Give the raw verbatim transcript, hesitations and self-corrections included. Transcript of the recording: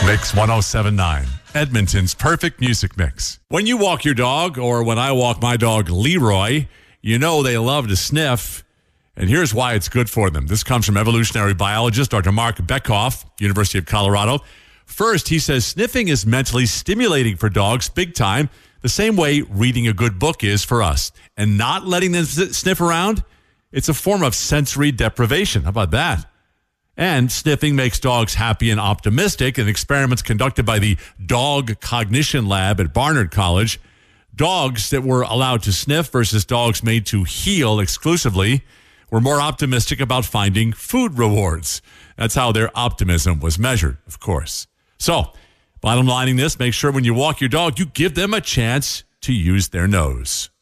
Mix ten seventy-nine, Edmonton's perfect music mix. When you walk your dog, or when I walk my dog Leroy, you know they love to sniff. And here's why it's good for them. This comes from evolutionary biologist Doctor Mark Bekoff, University of Colorado. First, he says sniffing is mentally stimulating for dogs big time, the same way reading a good book is for us. And not letting them sniff around, it's a form of sensory deprivation. How about that? And sniffing makes dogs happy and optimistic. In experiments conducted by the Dog Cognition Lab at Barnard College, dogs that were allowed to sniff versus dogs made to heel exclusively were more optimistic about finding food rewards. That's how their optimism was measured, of course. So, bottom lining this, make sure when you walk your dog, you give them a chance to use their nose.